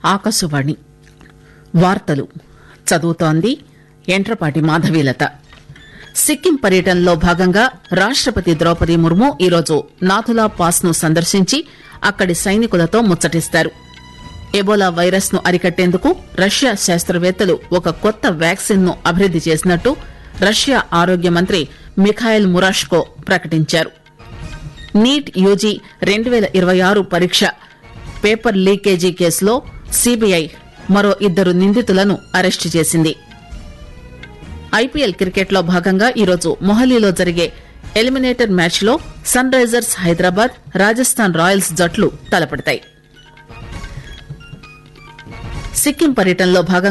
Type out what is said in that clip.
ఆకాశవాణి వార్తలు చదువుతోంది ఎంట్రపాటి మాధవీలత. సిక్కిం పర్యటనలో భాగంగా రాష్టపతి ద్రౌపది ముర్ము ఈరోజు నాథులా పాస్ ను సందర్శించి అక్కడి సైనికులతో ముచ్చటిస్తారు. ఎబోలా వైరస్ ను అరికట్టేందుకు రష్యా శాస్త్రవేత్తలు ఒక కొత్త వ్యాక్సిన్ ను అభివృద్ది చేసినట్టు రష్యా ఆరోగ్య మంత్రి మిఖాయిల్ మురాష్కో ప్రకటించారు. నీట్ యూజీ 2026 పరీక్ష పేపర్ లీకేజీ కేసులో సీబీఐ మరో 2 నిందితులను అరెస్టు చేసింది. ఐపీఎల్ క్రికెట్ లో భాగంగా ఈరోజు మొహాలీలో జరిగే ఎలిమినేటర్ మ్యాచ్ లో sun Risers Hyderabad, Rajasthan Royals జట్లు తలపడతాయి. సిక్కిం పర్యటనలో భాగంగా